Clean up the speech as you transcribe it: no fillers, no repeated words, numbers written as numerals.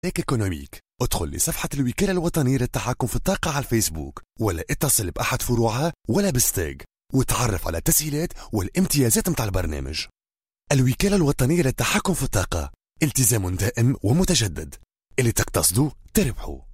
ايكونوميك. ادخل لصفحة الوكالة الوطنية للتحكم في الطاقة على الفيسبوك، ولا اتصل بأحد فروعها ولا بستيج، وتعرف على التسهيلات والامتيازات متاع البرنامج. الوكالة الوطنية للتحكم في الطاقة، التزام دائم ومتجدد، اللي تقتصدوا تربحوا.